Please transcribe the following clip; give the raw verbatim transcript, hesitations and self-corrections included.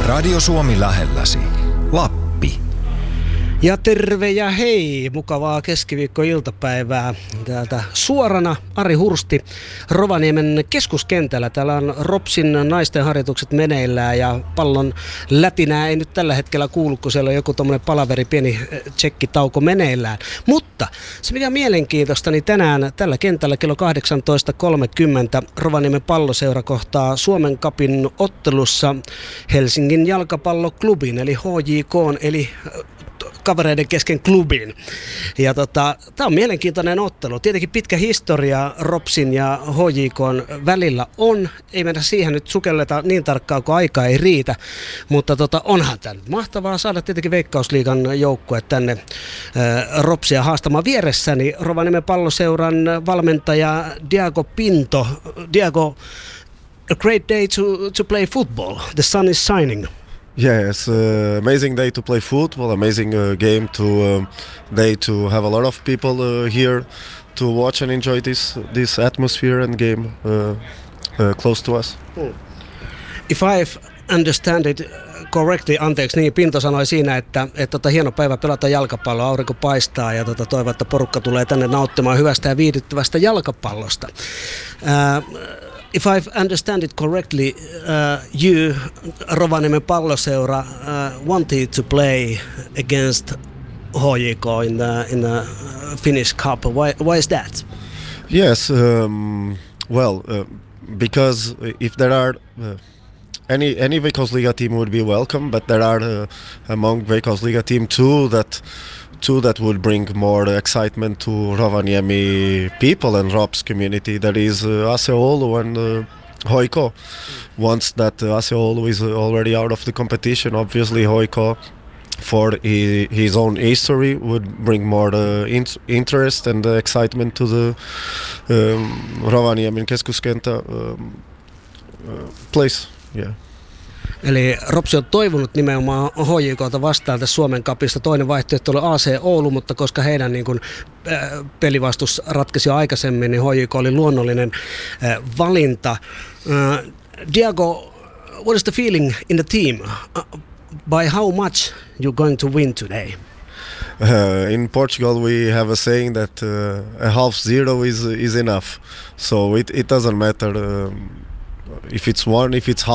Radio Suomi lähelläsi. Lappi. Ja terve ja hei, mukavaa keskiviikkoiltapäivää. Täältä suorana Ari Hursti Rovaniemen keskuskentällä. Täällä on Ropsin naisten harjoitukset meneillään ja pallon lätinää ei nyt tällä hetkellä kuulu, kun siellä on joku tommonen palaveri, pieni tsekkitauko meneillään. Mutta se mikä on mielenkiintoista, niin tänään tällä kentällä kello kahdeksantoista kolmekymmentä Rovaniemen palloseura kohtaa Suomen Cupin ottelussa Helsingin jalkapalloklubin eli H J K:n eli kavereiden kesken klubin. Ja tota, tää on mielenkiintoinen ottelu. Tietenkin pitkä historia Ropsin ja H J K:n välillä on. Ei mennä siihen nyt sukelleta niin tarkkaan, kun aika ei riitä. Mutta tota, onhan tää nyt mahtavaa saada tietenkin Veikkausliigan joukkue tänne ää, Ropsia haastamaan. Vieressäni Rovaniemen palloseuran valmentaja Diago Pinto. Diago, a great day to, to play football. The sun is shining. Yes, uh, amazing day to play football, amazing uh, game to um, day to have a lot of people uh, here to watch and enjoy this this atmosphere and game uh, uh, close to us. Hmm. If I've understand it correctly, anteeksi, niin Pinto sanoi siinä, että, että tota, hieno päivä pelata jalkapalloa, aurinko paistaa ja tota, toivon, että porukka tulee tänne nauttimaan hyvästä ja viihdyttävästä jalkapallosta. Uh, If I understand it correctly, uh, you, Rovaniemen palloseura, uh, wanted to play against H J K in the, in the Finnish Cup. Why, why is that? Yes, um, well, uh, because if there are uh, any any Veikkausliiga team would be welcome, but there are uh, among Veikkausliiga team two that. Two that would bring more excitement to Rovaniemi people and Rops community. That is uh, A S E Oulu and uh, H J K. Once that uh, A S E Oulu is already out of the competition, obviously H J K, for he, his own history, would bring more uh, in- interest and uh, excitement to the um, Rovaniemen keskuskenttä um, uh, place. Yeah. Eli Ropsi on toivonut nimenomaan H J K:ta vastaan tässä Suomen Cupista. Toinen vaihtoehto oli A S E Oulu, mutta koska heidän niin kuin, äh, pelivastus ratkesi jo aikaisemmin, niin H J K oli luonnollinen äh, valinta. Uh, Diago, what is the feeling in the team? Uh, by how much you're going to win today? Uh, in Portugal we have a saying that uh, a half zero is is enough. So it, it doesn't matter um, if it's one, if it's half.